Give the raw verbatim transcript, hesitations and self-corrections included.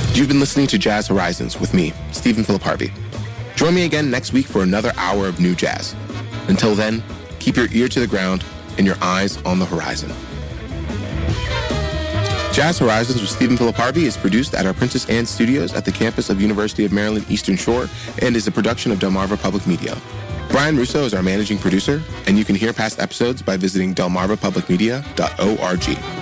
You've been listening to Jazz Horizons with me, Stephen Philip Harvey. Join me again next week for another hour of new jazz. Until then, keep your ear to the ground and your eyes on the horizon. Jazz Horizons with Stephen Philip Harvey is produced at our Princess Anne Studios at the campus of University of Maryland Eastern Shore and is a production of Delmarva Public Media. Brian Russo is our managing producer, and you can hear past episodes by visiting delmarva public media dot org.